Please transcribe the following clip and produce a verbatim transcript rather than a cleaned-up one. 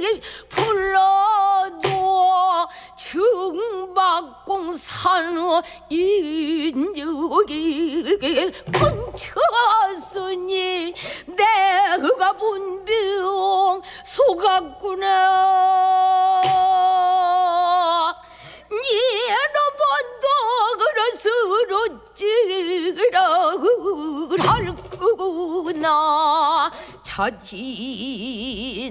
불러도 증박공산의 인적이 멈췄으니 내가 분병 속았구나. 니는 번도 그렇스러지라 할구나. 자진